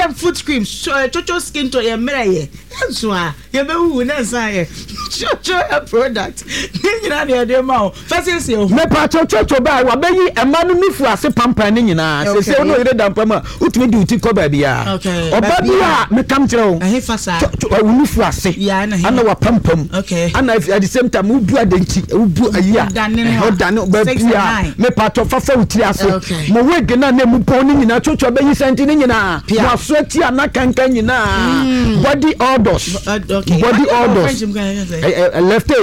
them foot cream chocho skin to your mirror so you be who na say chocho product ni na dey ma first say me pa chocho ba wa beyi ema no mifu ase pampa ni nyina se no ire dampa ma utumi di uti ko ba bia oba bia me kam kire o eh fasa wa mifu ase ana wa pampam ana at the same time ubu adanti ubu ayia odane ba bia me pa to fafa uti ase mo we gena na mu pon ni nyina chocho beyi senti ni nyina wa so ti ana kankan nyina body odors body odors left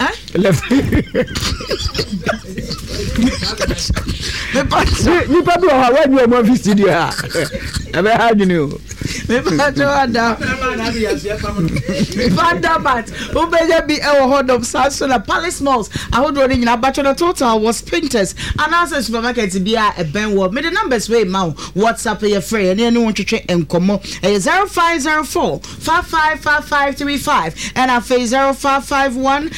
ni pa do ha wa ni mo fi studio ha e be ha ni o me pa to ada Vanderbilt Ubeje be a hold of Sassola Palace Malls ahodo ni nyina bachelor total was printers and as supermarket be a ben wo me the numbers wey ma WhatsApp your free and anyone twetwe enkomo 0504 555535 and afa 0551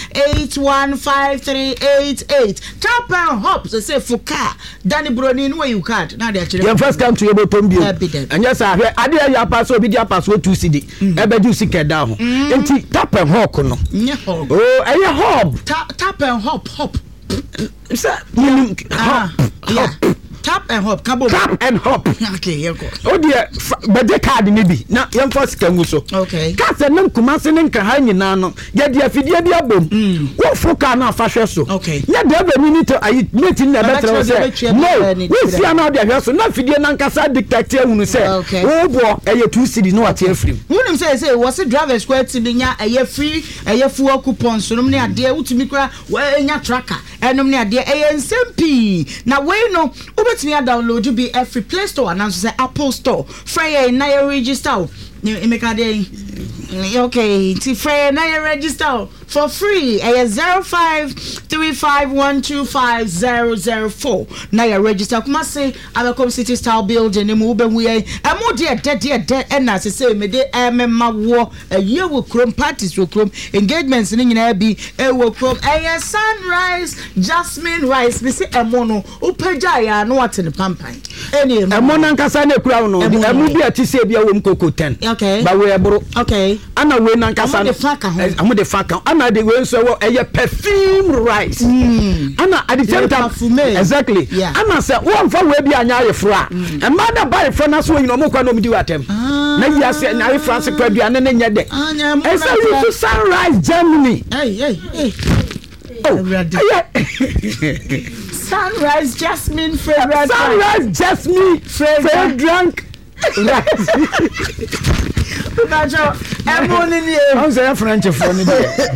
815388 tap and hop so say fuka Danny Broni no you card na dey actually your first come to your bottom bio and yes I ade ya pass obi dia pass 2 cd ebeju sike da ho enti tap and hop no oh aye hop tap and hop sir tap and hop kabo tap and hop okay here go oh dear bede card ni bi na yem first kan so okay ka se nan kuma se nen kan ha nyina no ye dia fidie bi abom wo foka na fa hwe so okay ya de ba ni to ayi meeting na better say no we see na dia hwe so na fidie nan kasa dictate hunu se wo bo eye 2 cd no ate afrim hunim say was driver square ti nya eye free eye fuel coupon so no ne ade utumi kura wa nya tracker enom ne ade eye nsempi na we no ubetimi download you be every Play Store and say Apple Store free na you register emeka dey okay ti free na you register for free 0535125004 na you register kuma say Abekom City Style Building ni mu be hu ye emo de na say me de emma wo ye wo krom parties wo krom engagements ni nyina bi wo krom Sunrise Jasmine Rice me say emo no upaja ya no what in pampan eni emo nan kasa na kura no emo bi ati say bia wo mkoko 10 okay ba we ebro okay ana we nan kasa amo de faka ana de we so a perfume rice ana at the same time exactly ana say one for we bi anya ayefra e ma da buy for na so yin omo kwa no mi di watem na ya say na ayefra se kwa duane na nya de e say you Sunrise Germany hey Sunrise Jasmine favorite Sunrise Jasmine favorite drunk Nacho emoni ni I'm say French for ni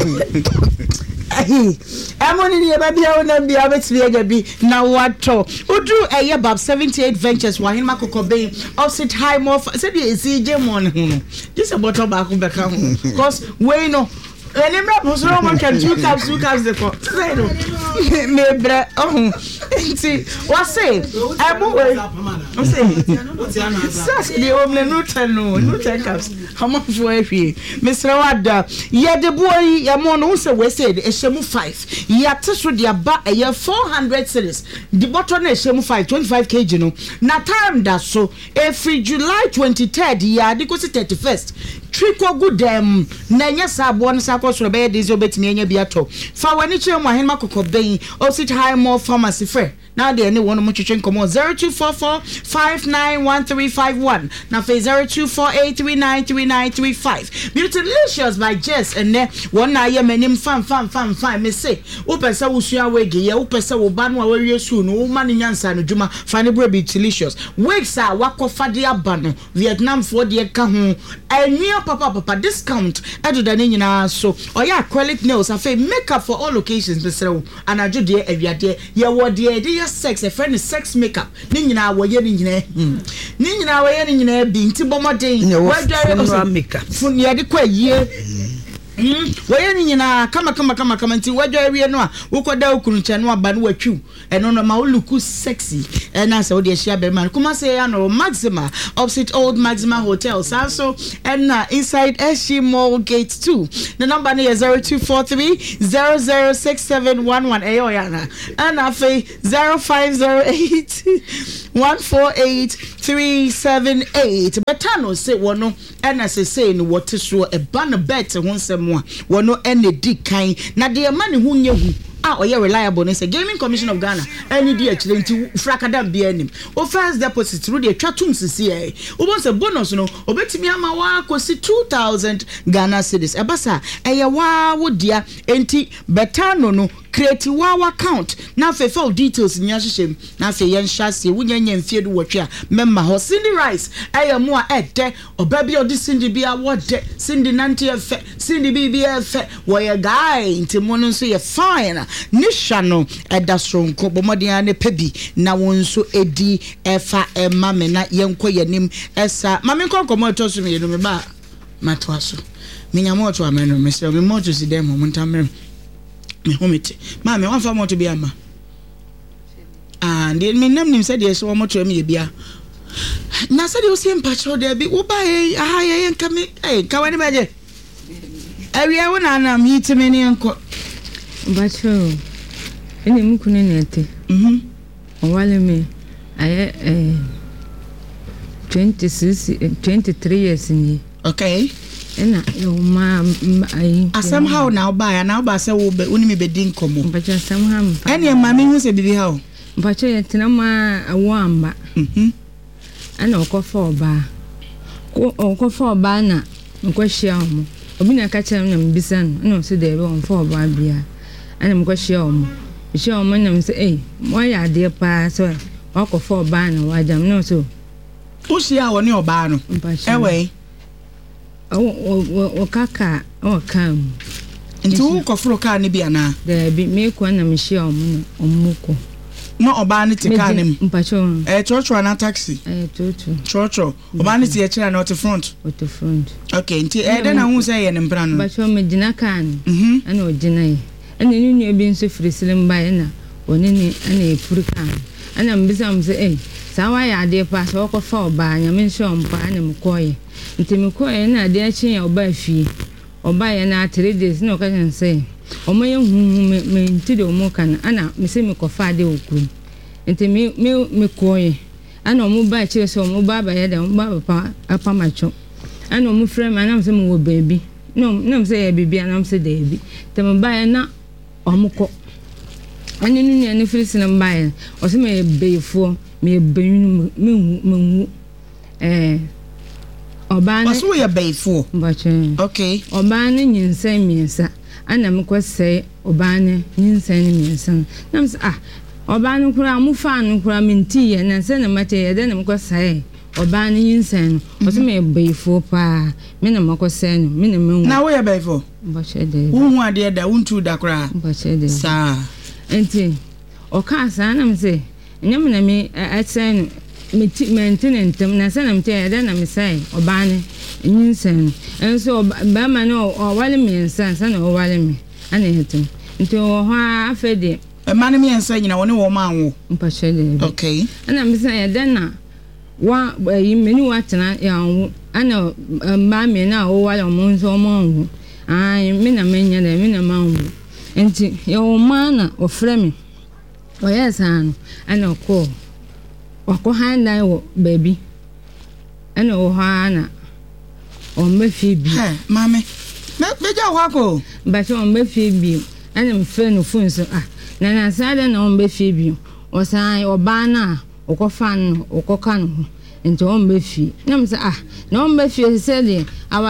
emoni ni ba bia wona bia betimi agabi na wato udru eye bab 78 ventures wahin makoko be opposite high more say the CJ mon hu this about back beka hu because we no Remember, most of them can 2 cups the cup. Say no, me bre. Oh, what say? I'm say. Such the only no 10 cups. How much for every Mr. Wada? Yeah, the boy, your mon also we said a shemu 5. Yeah, touch with your back a year 400 cedis. The bottom is shemu 5, 25 kg. No, na time that so every July 23rd, yeah, they go to 31st. Triko good dem na nya sabon sako so be dey zo betimi anya biato fa wani che mo hen makoko ben o sit high more pharmacy fair now dey any one mo twetwe nkomo 0244591351 na fa 0248393935 Beautylicious by Jess and ne one na ye manim fam me say wo pesa wo sua wege ye wo pesa wo ba no a wawie su no wo man nyansa no dwuma fa ne bro Beautylicious wigs a wakofa de aba no Vietnam for de ka ho anwia papa discount edo na nyina so oya acrylic nails afa makeup for all occasions besrew anajo de awiade ye wo de sex a friend sex makeup ni nyina wo ye ni nyina bi nti bomoden wadware makeup fun ye de kwa yie Why ni nyina kama nti wadwa wie no a wokoda okunche no aba no watwu eno no ma uluku sexy na say wo de hia be man kuma say ya no Maxima opposite Old Maxima Hotel so and inside SG Mall Gate 2 the number is 0243 006711 ayo yana and afi 0508 148378 betano say wono ena say no what so e ban bet ho nsem a wono ene di kan na de mane hu nyehu oye reliable say Gaming Commission of Ghana any di akire nti frakadam bia nim o first deposit through the twatum sisi e o bon say bonus no obetimi ama wa kosi 2000 Ghana cedis ebasa eye wa wo dia enti betano no create wa account na fefa details nya hyehyem na fe yen hyase wunyanya mfie do wotwe a memma ho Cindy Rice eye mu a ede obabi odi Cindy bia wode Cindy nanti efe Cindy bibia efe wo ye guy nti mo no so ye fine nisha no eda stronko bomodin ne pebi na won so edi efa ema me na yenko yanim esa mame konkomo to so me no me ba matwa so minyamo to ameno me se me mo to si dem mo ntamre me homete ma me wan fa mo to bia ma and me nam nim said yes wo mo to me bia na said you see mpacho there bi wo ba aha ye nka me ka wani baje awia wo na na mi ti me ni enko mpacho ene mu kunu na ete wale me aye 23 years ni okay ena yo ma ai somehow now ba say wo be uni me be din komo mpacho somehow ene ma me hu se bibi ha mpacho ye tena ma awo amba ana okofa oba na nkwahia omo obi na ka kire na mbisa no na so de be onfa oba bia ana mkwahia omo hia omo na mse mo ya ade pa so okofa oba na wajam no so o hia wo ne oba no ewe o kaka o kam nti wo kofro ka ne bia na de bi me ko na mhia omo omuko no oba ne tika ne mpacho chocho na taxi chocho oba ne tie kira na out front okay nti de na hu say ye ne mpra no mpacho me gina kan ana o gina yi ana ni nua bi nso frisilim ba na oni ni ana efurika ana mbisa mse sawa ya ade pa so ko fa oba nya me nso mpa ana mkoye nti mkoye na ade achi ya oba afie oba ya na 3 days na o ka say omo ye hu me nti de omo kan ana me se me kofa de okuru nti me koye ana omo ba chire so omo ba ya da omo ba pa apa macho ana omo frem ana me se me wo baby no me se ya bibi ana me se de bi te me ba ya na omo ko ani nu ne frisi na mba ya o se me beifo me benyu me oba na so ya beifo okay oba na nyinsa miensa ana mkwese obane nyinsani miensan namse obane kura mufa no kura minti ye na se na mate ye de na mkwese obane nyinsani oso me beifo pa me na mkwese no me na me na wo ye beifo mbachede hu ade da untu da kura mbachede sa enti oka sa na mse nyam na me atsen meti maintenance na se na mte ye de na me sai obane nyinsani enso ba ma no wale miensan sa na wale mi ana hetem nti wo ha afede mane miensan nyina woni wo ma anwo mpachede okay ana misa ya dana wa meni watena ya anwo ana ma me na wo wale mo nso mo anwo ai me na menya de me na ma anwo nti ya wo ma na ofre mi o yesan ana ko wako handa wo baby ana wo ha na o mefi bi mame beja wako but o mefi bi ana mfe no phone so na sada na o mefi bi o sai oba na okofa no okoka no nti o mefi na mse na o mefi se de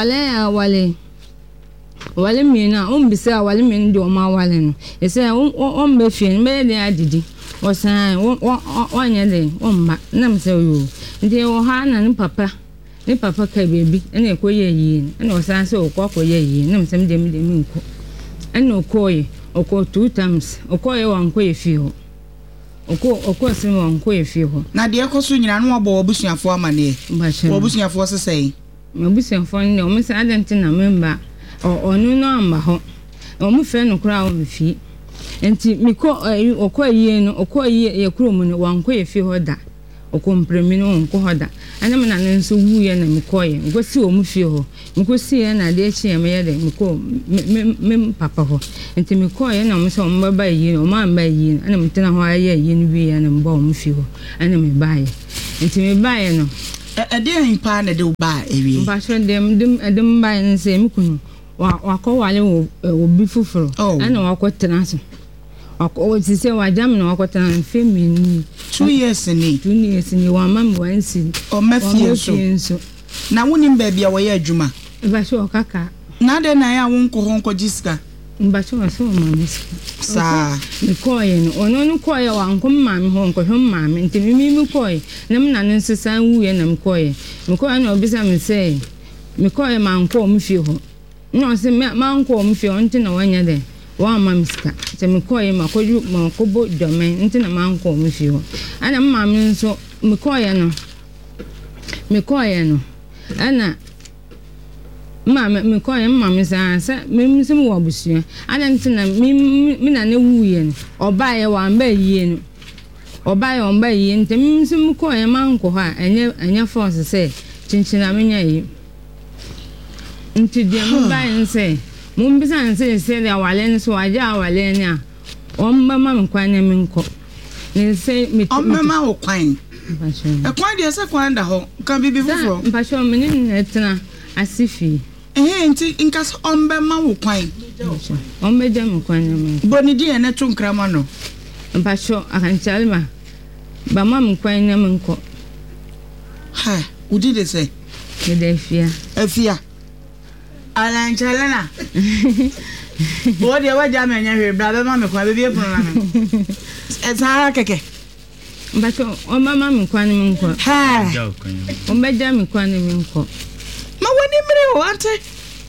awale mi na o mbisa awale mi ndi o ma awale no ese o mefi me de adidi o sai o nya de o mba na mse yo nti o ha na ni papa ka baby ene ekoye yi ene osanse okoye yi na msem de nko ene okoye 2 times okoye wankoye fi ho okosim wankoye fi ho na de ekoso nyina no obo obusuafo amane obusuafo sesei obusuafo ne o mse adenti na member onu no amba ho o mu fe no kura o mfi enti miko okoye no okoye ye kuro mu no wankoye fi ho da okompremi no onko hoda ana me na nso wuye na mekoye ngosi o mu fie ho ngosi ye na de echi me ye de meko me papa ho enti mekoye na mo so mo ba yi o ma ba yi ana mtena ho aye yi ni wi na mba o mu fie ho ana me baye enti me baye no de hin pa na de ba ewi mba so dem baye nse me kunu wako wale obi fufuro ana wakotena so wako sise wajam na wakotena mfemi 2 years ni wa mama wansi o mafie so na woni mba bia wo ye adwuma ba so kaka na de na ya won ko honko jiska mba so so mama sa mi koye no ono no koye wa nko mama honko hwe mama nti mi koye na me na nsesan wuye na mi koye na obisa mi say mi koye man ko mi fie ho no se man ko mi fie onti na wanya de wa mamiska se mi koye makoju makobo domen nti na man ko mi fie ho ana mama nso mi koye no ana mama mi koye mama sa mi se mi wo busu ana nti na mi na ne wuye no obaye wa mba yie no obaye on ba yie nti mi se mi koye man ko ha enye force se chinchina menya yi nti de mo ba nse mo mbisa nse se de awale nso waje awale ni a omba ma me kwan mi nko ne se mi omba ma wo kwan kwan de se kwan da ho kan bibi fufuro mpasho me ni netna asifi nti nkas omba ma wo kwan omba de mo kwan mi boni di ene to nkrama no mpasho akanchalma ba ma me kwan na mi nko ha udi de se me de afia Alanchalana. What do you want to do? Brother, mamma, quite a bit of fun. It's hard, keke. But oh, mamma, I'm quite a ha! Oh, Madame, quite a minko. Ma, when you want it?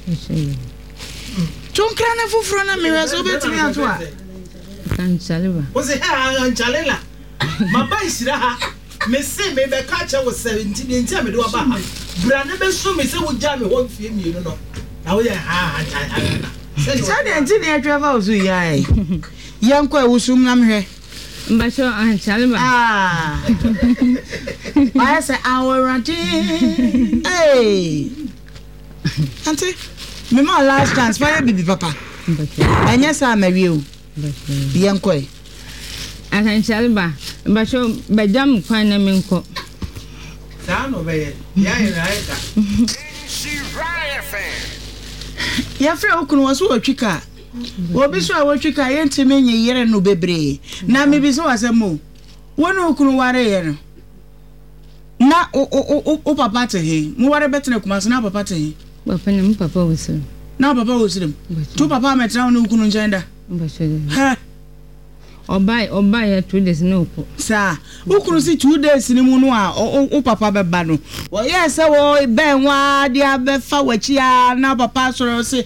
Don't cry for front of me, as over to me as well. Canchalva. Was it Alanchalana? My bicycle, Miss Maybe catcher was 17 and tell me to about. Brother, so Miss would jam me one film, you know. Oh yeah, Sunday engineer travel to yai. Young quay will soon am here. But so I tell him. I say our ranting. Hey, Auntie, me my last chance, fire baby papa. And yes, I marry you. Young quay. I can tell him, but so by damn quite a minko. Sound over it. Yeah, ya fra okunu waso atwika obi so awatwika yentime nye yere no bebre na me bi so wasemo wonu okunu ware ye no na o papa te he mu ware betene kuma so na papa te he papa na papa wosem na papa wosem tu papa metra no okunu njenda ha oba ya 2 days no ko sa okunu si 2 days ni mu no a o papa beba no wo ye se wo ben wa dia be fa wachi a na papa soro se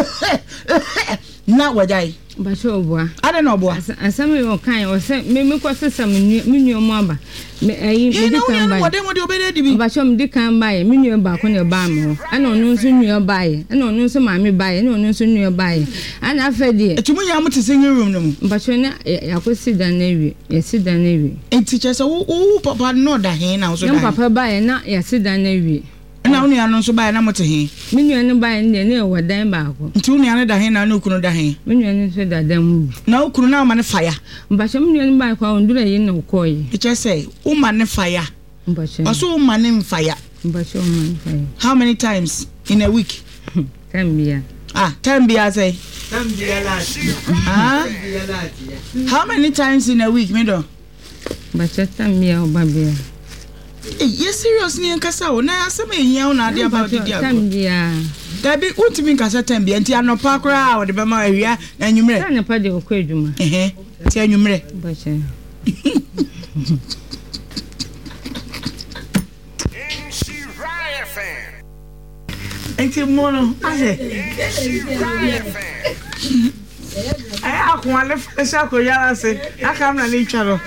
na wajai ba so oboa ada na oboa asame yo kan o se me ko sesam me nyu mo aba me ayi me di kan ba wode obede dibi ba so me di kan ba ye me nyu ba ko ne ba me ho ana onu nso nyu ba ye ana onu nso ma me ba ye ana onu nso nyu ba ye ana afedi etumu ya mu tese nyu room no mu ba so na yakosi dan na wi ya si dan na wi enti chese wo papa no da he na so da papa ba ye na ya si dan na wi na unu ya no so ba na mote he me nyu no ba ye ne wo dan ba ko nti unu ya no da he na okunu da he me nyu no so da dan mu na okunu na ma ne fire mba so me nyu no ba ko ondura ye na koyi e chese o ma ne fire mba so o ma ne fire mba so ma fire how many times in a week Tambia Tambia say Tambia lati how many times in a week me do ba cha Tambia o babia you serious ni nkasa o na asem ehia o na ade about the dia Tambia dabi untimi nkasa Tambia nti anopa kra o de be ma awia na nwumre na pa de okwa adwuma ti anwumre ba cha enti mono ase ay akwale fesa ko yara se aka na le twaro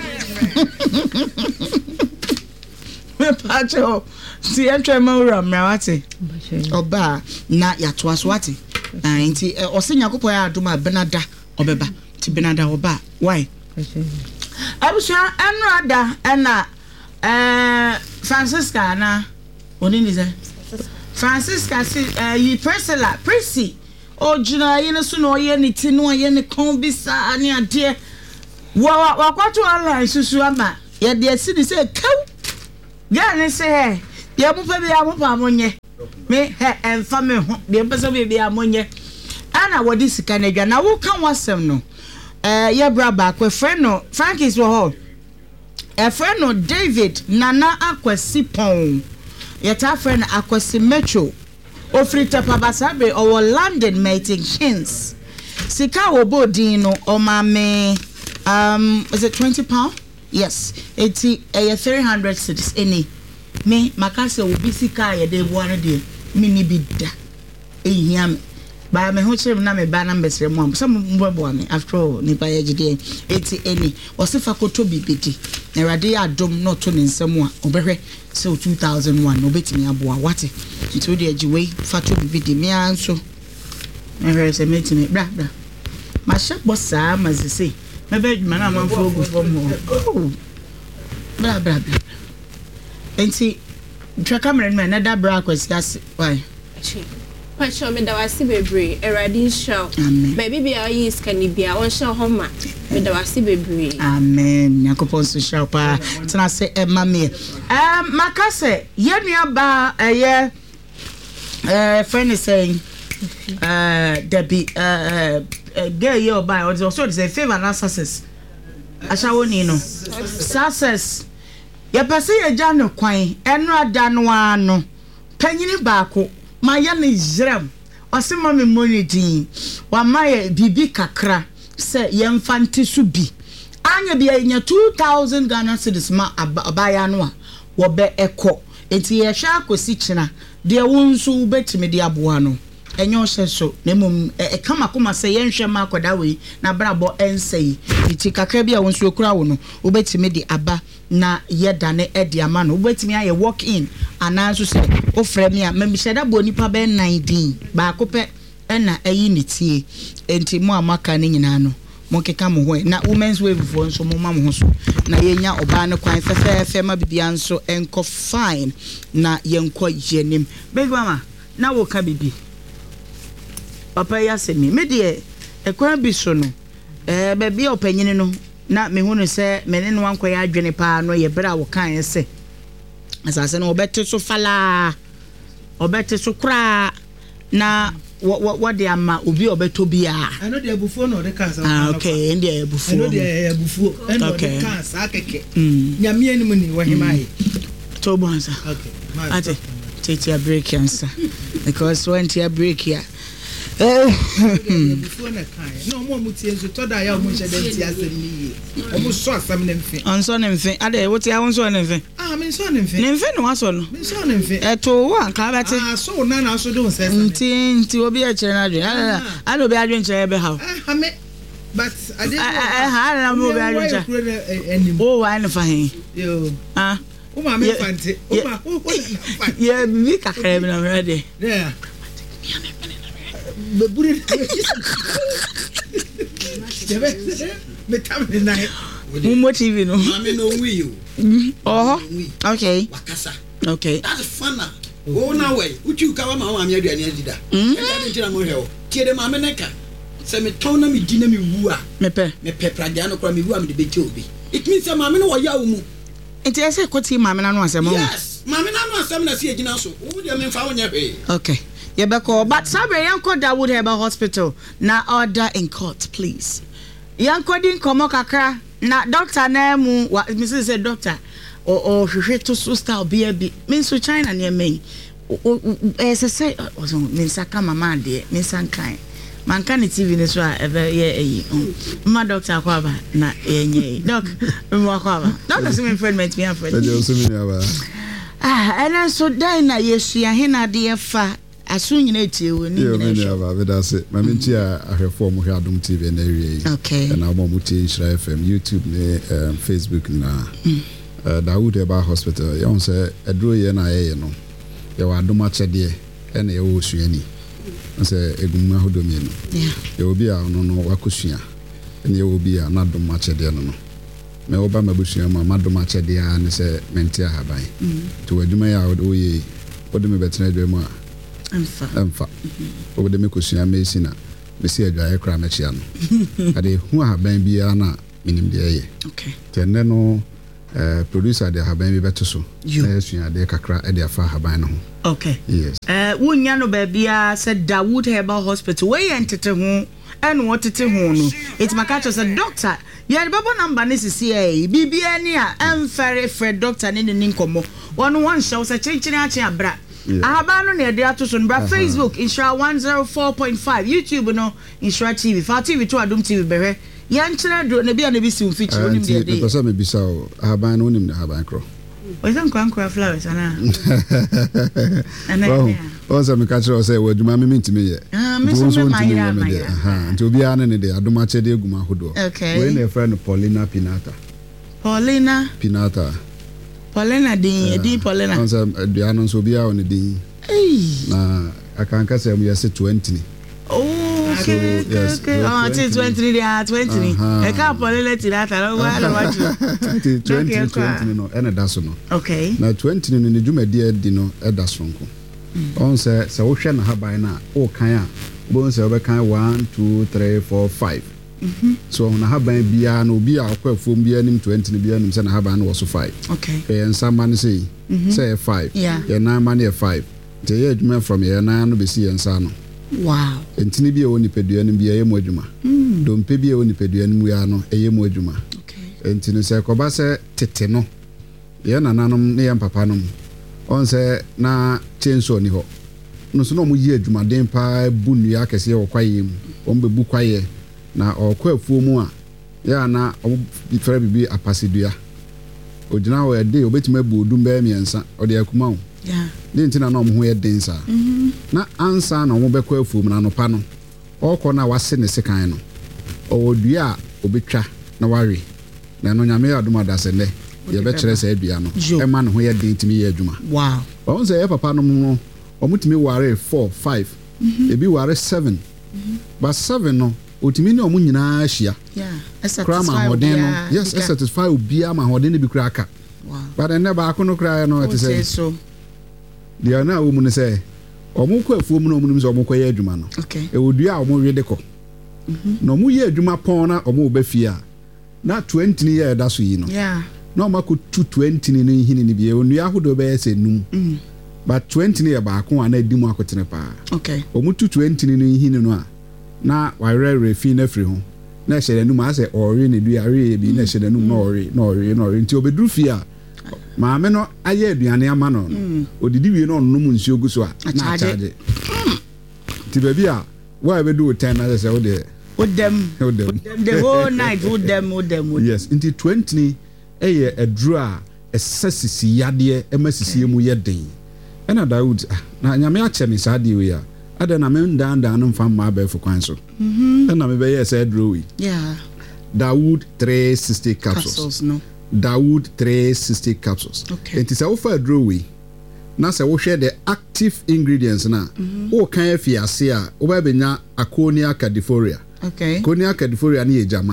me pacho si entwe mawura mrawate oba na yato aswate enti osenya kopọ ya aduma benada obeba ti benada oba why abusha enrada ena Francisca na onini ze Francisca si yi Priscilla Prissy ojina ye ne so no ye ne ti no ye ne kon bisa ani ade wa kwato online susu ama ye de si ni say kaw ga ne say he ye mo pa bi amopa amonye me he emfa me ho de pese bi amonye ana wodi sika na dwa na wo kan wasem no ye bra ba kwa friend no Frankie's wo ho a friend no David Nana Akwasi Pon yeta friend Akwasi Metro ofrita pabasabe or London mating chins sika obodin no o mame is it £20? Yes, it's 300 cedis any me makase obi sika ye de bo an de mini bi da ehiam ba me ho chere na me ba na mbesere mo some mbebo me after all ni ba ye gide eti any osifa koto bibidi na rade adom no to ne nsem a obehwe se 2001 obetimi aboa wate nti odi agiwe fato bibidi me anso na hwe se metimi bra ma shebo saa ma zese me be dwuma na manfo ogu fom ho bra enti twa camera na da bra kwasi ase why Pacho me da wasi bebre eradi show baby be is can be a one show home me da wasi bebre amen yakopon so show pa tena se mame makase ye nua ba friend is saying Debbie girl you buy also say favor and success ashawo ni no success ye pese ye ja no kwan eno ada no ano panyini baako Maya ni jram osema me money wa maye bibi kakra se yemfante su bi anya bia nya 2000 Ghana cedis ma abaya no a wo be eko enti ye hwa akosi kina de wonso betime de aboa no enyo hye so na mum kama koma se yenhwe ma akoda we na brabo ensei iti kakra bia wonso okura wo no obetime de aba na yedane edi ama no obetime aye walk in ananso se ofre me a memhyeda bo nipa be 19 ba kope na ayi netie enti mo amaka ne nyina no mo keka mo ho na women's wave fo nso mo ma mo ho so na yenya oba ne kwan fefe ma bibia nso enko fine na yenko yenim big mama na wo ka bibi papa ya se me de ekwan bi so no be bia opanyini no na me hu no se me ne no ankoya adwene pa no ye bra wo kan se asase no obete so fala obete so kra na what the ama obi obeto bia I know the buffo no the cancer okay and the buffo I know the buffo and the cancer akeke nyame anim ni wo hemai to bonza okay ate take your break answer because when your break here buffo na kan no mo mutie so to da ya mo hye dem ti asem ni o mo so asem ne mfe onso ne mfe ade wo ti awon so ne mfe me so ne mfe ne mfe no waso no me so ne mfe eto wa ka beti so na so do se nti obi a kire na adwen ala obi adwen kire be ha me but I didn't ha na mo obi adwen kire o wa ne fa hin yo o ma me fante o ma o na fa ye bi kakra bi na ready yeah bebure me tam ni nai Mumo TV no mame no wi you okay wakasa okay that's fun oh na way uchu ka wa ma me aduane adida e ka de tira mo hwe o tie de mame neka se me ton na me di na me wu a me pe praja no kra me wu a me de beche obi it means say mame no wo ya wo mu enti ese kwoti mame na no asem o yes mame na no asem na se agina so wo de me fa wo nya hwe okay yebeko but sabre yanko Dawood Herbal Hospital na order in court please yanko din komo kakra na doctor na mu Mrs. say doctor o hwehwe to so style bia bi me so China na me say me saka mama de me sankan man kan TV ne so ye ma doctor akwaba na yenye doc me akwaba doctor say me friend me friend and so dai na yesu ya hena de fa aso nyina etie woni nyina ba beda se mame nti ahwefo mo hwe Adom TV na ewie okay na mo mutie Shira FM YouTube ne Facebook na Dawood Herbal Hospital ya onse edro ye na ye no ye wa Adom achede e na ye wo suani onse egumma hodomi no ye obi a no wakosua e na ye obi a na Adom achede no me oba mabusua ma madoma chede ya ne se mente ahaban to wadwuma ya wo ye wode me betena adwuma a amfa wode me kosua mesina me se adwaye kra me chia no ade hu ahaban bia na minim de ye okay tenne no producer de ahaban bi beto so na sua de kakra e de afa ahaban no okay yes wonya no ba bia se Dawood Herbal Hospital we entete ho and what it no it's my catch as a doctor yeah the babo number is CA bibia ni a very Fred doctor ni nkomo one show say chinchini achi abra ahaba no ne de ato so no bra Facebook Insura 104.5 YouTube no Insura TV fa TV to Adom TV behwe yan kire do na bia na bi si feature onim de dey person me bisa o ahaba no onim na ahaba kro we san kwankwa flowers ana also me catch us say waduma me ntime ye me so me mayira nti obi ana ne de adoma chede eguma hodo we na friend Paulina Pinata di Paulina also the announce obi a on di na akanka say me say 20 ni okay 20 dia 20 e ka Paulina Tinata no wa 20 no ena daso no okay na 20 no ne dwuma di no e daso nko on say wo hwe na haban na o kan a bo say we kan 1 2 3 4 5 so na haban bia na obi a kwafom bia nim 20 bia nim say na haban no was 5 okay e nsamba ne say 5 e na ma ne 5 te ye dwuma from ye na no be si ye nsa no wow entini bia woni pedua nim bia ye mo adwuma dompe bia woni pedua nim ya no e ye mo adwuma okay entini say ko ba say tete no ye nananom ne ye papa nom on say na chainsaw ni ho no so no mo yi adwuma den pa bu nua kese wo kwaye mu on be bu kwaye na okwafuo mu a ya na fere bibi apasedua ogina wo ede obetima bu odum ba miensa ode akuma wo yeah ni ntina na omho ye den sa na ansa na wo bekwafuo mu na no pa no okọ na wase ne sekan no odua obetwa na ware na no nyame aduma dase ne ye be kire se adua no e ma no ho ye den timi ye adwuma wow on say papa no no omutimi ware 4 5 ebi ware 7 but 7 no otimi ni omu nyina ahia yeah satisfy no yes satisfy obia ma hodin bi kura aka wow but en ba akunu kura no it say so dia na wo mu ne say omu kwa afuo mu no omu so omu kwa ye adwuma no okay e odua omu wede ko no mu ye adwuma pon na omu ba fia na 20 ni ye da so yi no yeah na omu ko 20 ni no hini ni bi e onua hodo ba se num but 20 ni ye ba akon ana di mu akotene pa okay omu 20 ni no hini no a na wire fi na free ho na hyere nu ma say ori ne duare bi na hyere nu na ori nti obeduru fi a maame no aye aduane ama no odidi wie no nnom nsuo gu so a na charge ti baby a wa be do 10 na say with them the whole night with them yes nti 20 ni eye aduru a esasisi yade emasisi mu ye den na Dawood na nyame ache me sade we a ada na men dan no mfam ma ba fukwan so na me be yes adrowi yeah Dawood 360 capsules no Dawood 360 capsules okay it is over adrowi na se wo hwe the active ingredients na wo kan afiase a wo ba benya Aconia cadifolia okay Aconia cadifolia na ye jama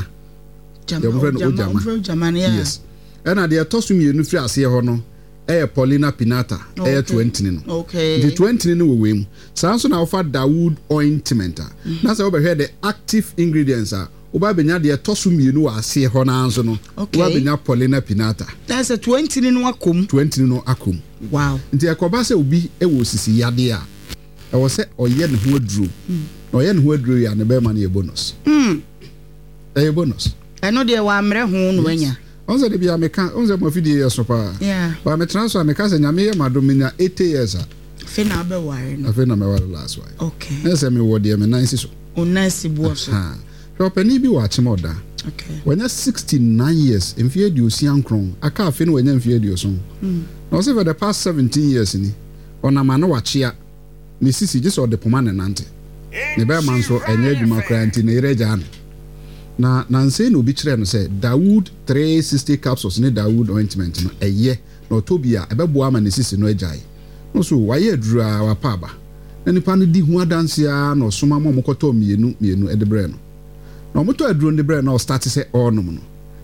yes na the tosum ye nu fi ase ho no Paulina Pinata 20 no okay the 20 no we wem sanso na offer Dawood ointment na say we be the active ingredients a we ba benya de tosum ye nu ase ho na anso no we ba benya Paulina Pinata that's a 20 no akom 20 no akom wow nti akoba say obi e wo sisi yade a e wo say oye ne ho aduro oye ne ho aduro ya ne be ma ne bonus bonus eno de wa amre ho no anya onze de bia meka onze mo fidie yeso pa yeah ba me transfer meka se nyame ye madomina 8 years a fe na be ware no fe na me ware last one okay ese me wo de me nansi so o nansi bo so ha so pani bi wa chimoda okay when 69 years in fear di osiankron aka fe no wanya mfie di oso no say for the past 17 years ni ona ma no wachia ni sisi just o de poma ne nante ne be man so enya adwuma kranti ne reja na nanse no bi kire no say Dawood 360 capsules ne Dawood ointment no eye no tobia ebebo ama ne sisi no ajai no so waye adura wa paba na nipa no di hu adansia no soma mo mokoto mienu edebre no na moto aduro ne bre no start say onum no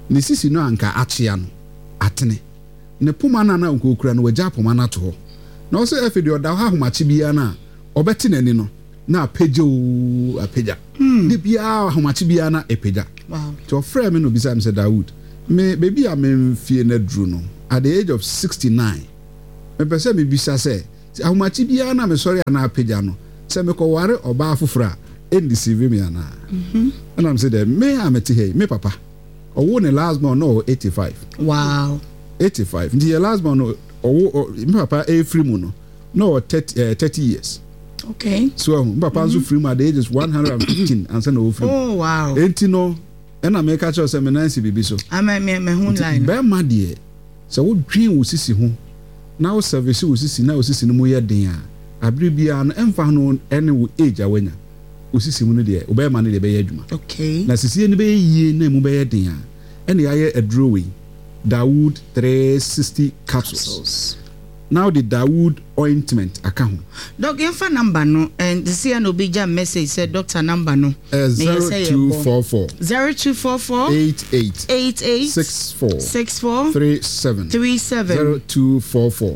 ne sisi no anka akyea no atene ne poma na nkokura no wagya poma na to ho na o se afidi oda ha homachi bia na obeti nani no na apagya de bia homachi bia na epagya wow to frame me no bisa me say Dawood me baby am mfie na dru no at the age of 69 me pese me bisa say ahomachi bia na me sorry na apagya no say me ko ware oba afofra and deceive me ana and I'm say that me ameti hey me papa owo ne last born no 85 wow 85 the last born no owo me papa e free mu no 30 years okay so papa so free mu at the age of 115 and say no free oh wow enti no and I make a choice say me Nancy bibi so me hun line be ma de so wo dwin wo sisi ho na wo service wo sisi na wo sisi no mu ye den a abiri bia no emfa no ene wo age awanya osisi mu no de obey ma no de be ye adwuma okay na sisi ne be yie na mu be ye den a ene ya ye adrowing Dawood 360 capsules. Now the Dawood ointment account. Doc, your number no, and the see no be jam message said doctor number no. 0244 0244 88 64 37 0244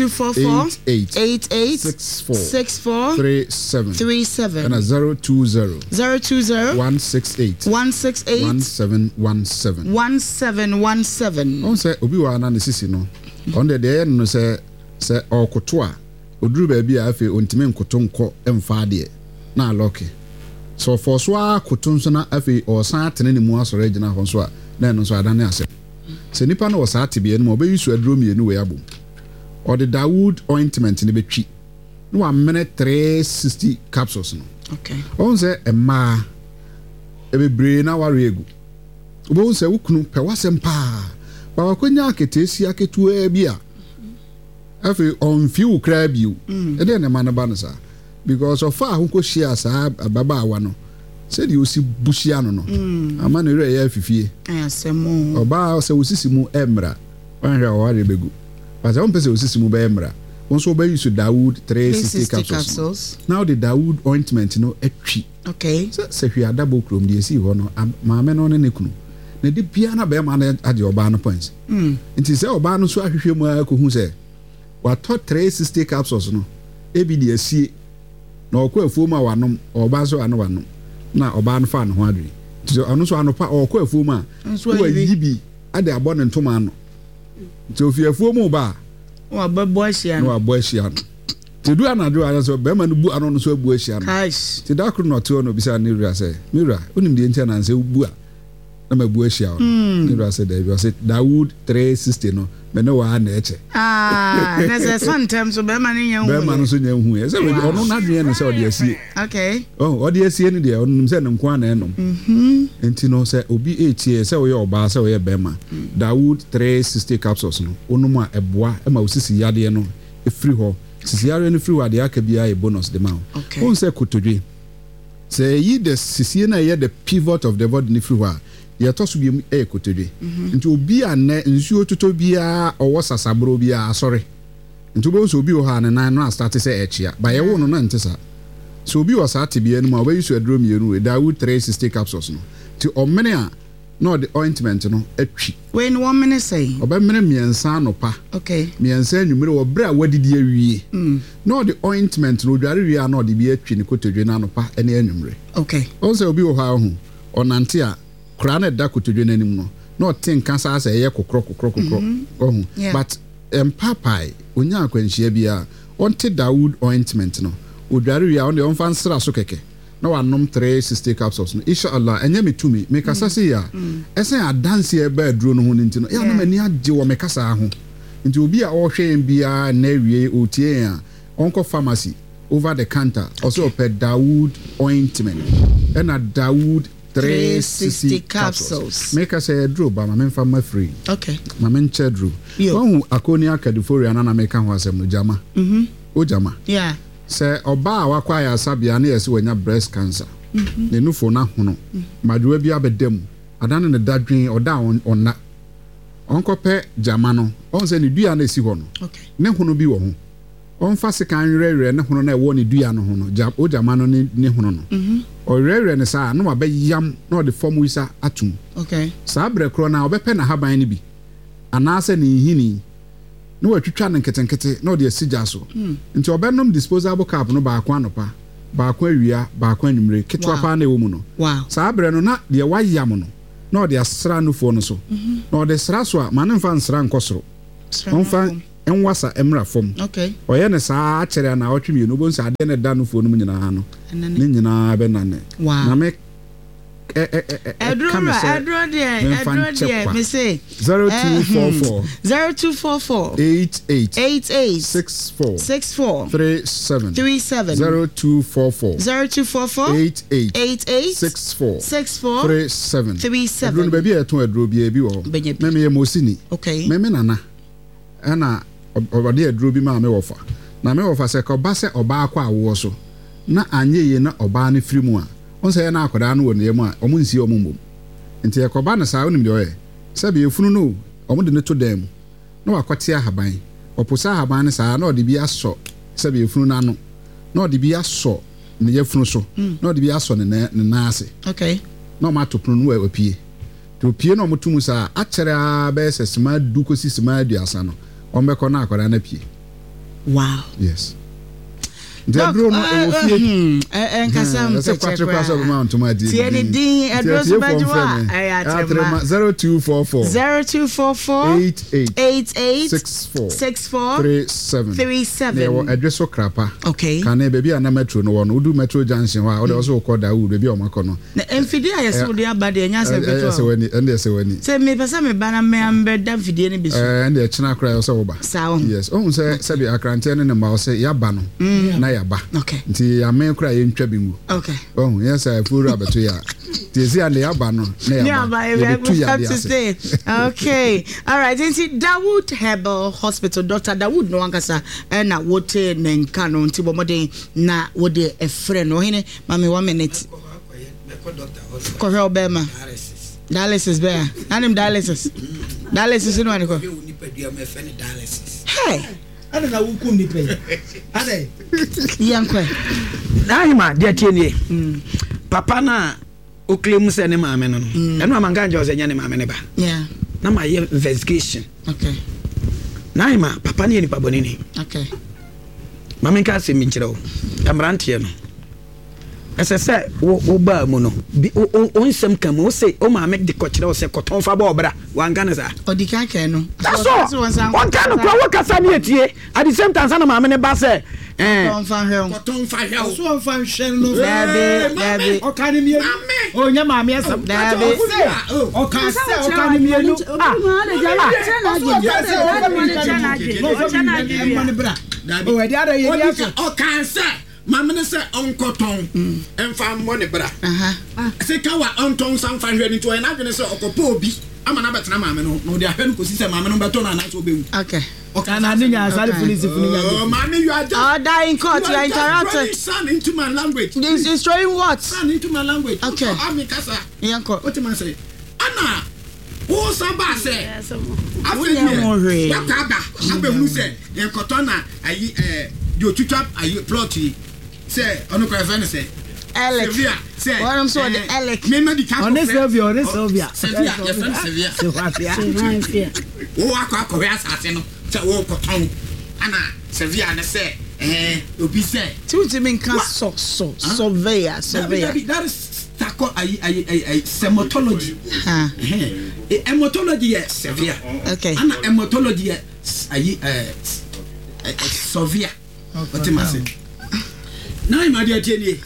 88 64 37 and 020 168 1717 on say obi wa na sisi no on the day no say okoto a oduru ba bi a afi ontime nkoto nko emfa de na lock so for so akoto nso na afi osan atene ne mu asore gina ho so a na no so adane ase se nipa na osa atebe no obeyi so aduro mienu we abom or the Dawood ointment ne betwi no 1 minute 360 capsules no okay on say emma ebebre na ware egu obo se wukunu pe wasem pa ba wakonya aketesi aketu bi a afi on few crab you e dey na manaba no sa because of far who ko share sa baba awa no said you see bushia no ama no re ya fifie asemo oba se osisi mu emra wanhwa ware begu but on pese osisi mu be emra won so be use Dawood 360 capsules now the Dawood ointment no etwi okay se hwi adabo krom de esi ho no maame no ne kunu na de bia na be ma na ade oba no points nti se oba no so ahwehwe mu akohu se wato 360 capsules no ebi de asie na okwa afuo ma wanom oba so ano wanom na oba no fa no ho adwe so ano so ano pa okwa afuo ma wa yibi ade abo ne ntoma ano so fi afuo mu ba wa babo ahia no abo ahia no tedu anado ara so be ma no bu ano no so abu ahia no kash te da kru no to no bisa ne wura se mira onim de ntia na nse bu a na mabu ahia no ne wura se da bi o se Dawood 360 no me no wa na eche na se sometimes so be ma ne nya hu be ma no so nya hu e se ono na dwe ne se o de asie okay o de asie ne de ono se ne nko na enom enti no se obi etie se o ye oba se o ye be ma Dawood 360 capsules no ono mu a eboa e ma osisi yade no e free ho sisi yade no free wa de aka bia e bonus de ma o se kotodwe se yi de sisi na ye the pivot of the body ni free wa ye to so bi e kotodwe nti obi ane nsuo toto bia owo sasabro bia sorry nti obo so obi o ha ne nan no start say echia ba ye wo no na ntesa so obi was ate bia no ma we use adro mienu e Dawood 360 capsules no ti o mene a no the ointment no atwi when 1 minute say oba mene miensa no pa okay miensa nwumere wo bra wadidi awie no the ointment no dware wie na o de bi atwi ne kotodwe na no pa ene anwumere okay o se obi o ha ho onante a kura na da kotodwe nanim no no tin kasa asa ye kokro ohun but papai onya akwanhia bia onte Dawood ointment no odware wi a on de on fan sra so keke na wanom 360 capsules no inshallah enya metumi me kasa se ya esen adanse e ba aduro no ho nti no ya na mani age wo me kasa ho nti obi a o hwe bia na wie otie a onko pharmacy over the counter also per Dawood ointment and a Dawood 360 capsules. Make us a draw by my men from my free. Okay. My men chedru. Oh, Akonia Cadiforia and American was a Mujama. Ojama. Yeah. Say, Oba, Wakwaya Sabiani as when you have breast cancer. The new for now, my dwebi abedem. I done in the dad dream or down on that. Uncle Pe Jamano. On the Diana Sihono. Okay. Nehono be one. ɔmfa sekan werɛwerɛ ne hono na ɛwɔ ne dua no ho no ogyama no ne hono no ɔwerɛwerɛ ne saa na wabɛyam na ɔde fam wisa atum saa berɛ korɔ na ɔbɛpɛ na haban no bi anaasɛ ne nhini na watwitwa no nketenkete na ɔde asigya so nti ɔbɛnom disposable cup no baako anopa baako awia baako anwummere ketewa paa na ɛwɔ mu no saa berɛ no na deɛ wayam no na ɔde asra nofoɔ no so na ɔde sra so a ma ne mfa nsra nkɔ soro ɔmfa ɛnwasa ɛmmra fam ɔyɛ ne saa akyɛre a na ɔtwe mmienu wobɛhu sɛ adeɛ ne da nofoɔ no mu nyinaa no ne nyinaa bɛnane na me ɛduro deɛ me say 0244 88 64 37 0244 88 64 37 ɛduro no baabi a ɛto aduro bia bi wɔ hɔ mɛmɛ yɛ mosini mɛmɛ nana ɛna ɔde aduro bi ma me wɔfa na me wɔfa sɛ kɔba sɛ ɔbaa kɔ awoɔ so na anyɛ yie na ɔbaa no firi mu a on say na akoda no wɔ ne mu a ɔmo nsi ɔmo mbom nti ɛkɔba no saa onim de ɔyɛ sɛ be efunu no ɔmo de ne to dan mu na wakɔte ahaban ɔposa ahaban no saa na ɔde bi asɔ sɛ be efunu na no na ɔde bi asɔ ne yɛfunu so na ɔde bi asɔ ne naase na ɔmo atopno no wɔ opie to opie na ɔmo tumu saa akyerɛ a bɛ sɛ sima du kosi sima aduasa no ɔmo bɛkɔ na akoda na pie yes Debro no enkasa mtechekwa so ma ntoma di. Tie ni din adro so bajwa ayatrema 0244 88 64 37 37 adreso krapa. Okay. Kana baby ana metro no wono udu metro junction wa o de so ko da u baby o makọ no. Na emfidi ayeso de abade anya se beto. Ese wani ende ese wani. Se me pesa me bana me ambe da fidie ne bisu. Ende e china kra yo se wo ba. Yes. O se be akrante ne ma o se ya ba no. Na ba. Okay. Nti ame kura ye ntwa bi mu. Okay. Oh, yes, I furu abeto ya. Tezi ande ya ba no, na ya ba. Okay. All right. Nti Dawood Herbal Hospital, Dr. Dawood no ankasa na wote nenka no nti bomode na wode efre no hene mame 1 minute. Ko he obema. Dialysis be. Nanim dialysis. Dialysis no aniko. Hey. Ana na wukum ni pe. Ade. Yankwe. Na hima dia tienie. Papa na oklem se ne maame no. Eno amanga nje o se nya ne maame ne ba. Yeah. Na ma ye investigation. Okay. Na hima papa ne ni paboni ni. Okay. Maame ka se mi nkire o. Amrante no. Ese wo ba mu no. O nsem kam o se o maame de ko kire o se koton fa ba obra. Wanga ne sa. Odika ke no. That's all. One kind of kwa kasa ni etie. At the same time sana maame ne ba se Koton fa hwe. So fa hwe no. Dabi. O kan mi o nya maame esa. Dabi. O kan mi no. Ah. O edi ara ye ya. O kan se mamene se onkoton emfa mo ne bra se ka wa onton san fa hwe ni to na dwene se okopo obi ama na betena mame no no de ahwe no kosi se mame no beto na na so bewu okay na ninya asari police funu nya oh mame you are just die in court you are interrupted son into my language this is showing what son into my language okay ami kasa yanko what man say ana wo saba se afedi ya kaba abehunu se enkoton na ayi do tutwa ayi plot say ono kwa friend say Alec say what I'm so the Alec me medical on Sylvia your friend Sylvia wo akọ hwe asase no say wo koton ana Sylvia na say obi say to me can surveyor that is tako ayi sematology hematology yes Sylvia okay ana hematology ayi Sylvia what am I saying na ima dia tieni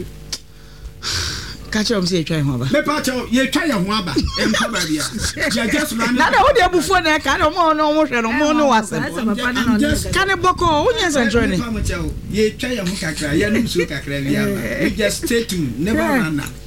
catch up say try ho ba me pa cho ye twa ye ho aba em pa ba bia ya just run na wo de bufu na ka no mo no hwe no mo no wase kan boko unya central ni ye twa ye ho kakra ye no so kakra bia you just stay tuned never run